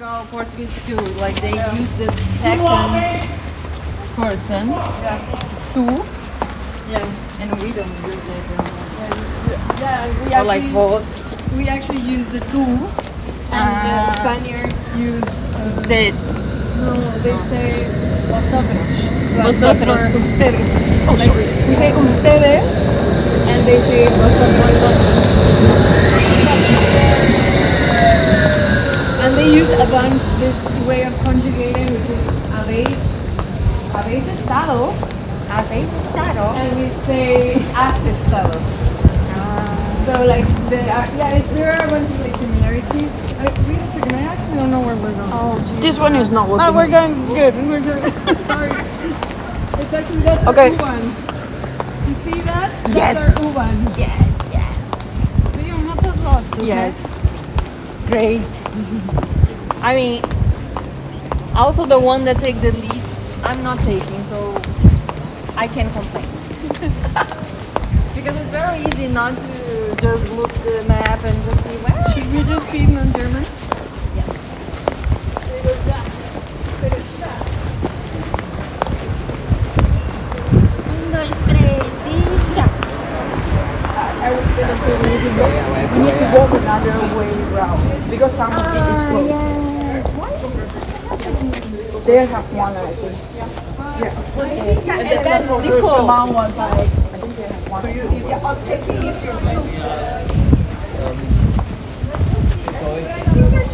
Portugal, Portuguese too. Like they use the second person, just two, and we don't use it. We Or like vos. we actually use the tú, and the Spaniards use Usted. no, they say vosotros. Vosotros. Or ustedes. Like we say ustedes, and they say vosotros. And they use a bunch this way of conjugating, which is habéis estado, and we say has estado. So like there are a bunch of like similarities. I actually don't know where we're going. Oh, geez. This one is not working. Oh, we're going good. We're going. Sorry. It's actually that's Okay. our U1. You see that? Yes. That's our U1. Yes. See, I'm not that lost. Okay? Yes. Great. I mean, also the one that take the lead, I'm not taking, so I can complain. Because it's very easy not to just look the map and just be, well, Should we just be in German? yeah. Un, dos, tres, y gira. I was gonna say we need to go another way round because some of it is closed. Yes. Why is this happening? They have one, I think. And then Nicole. Mom was like, I think they have one.